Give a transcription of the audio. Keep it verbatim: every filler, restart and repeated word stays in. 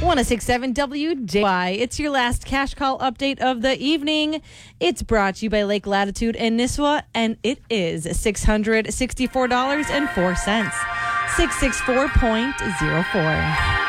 one oh six point seven W J Y. It's your last cash call update of the evening. It's brought to you by Lake Latitude and Nisswa, and it is six hundred sixty-four dollars and four cents. six six four point zero four.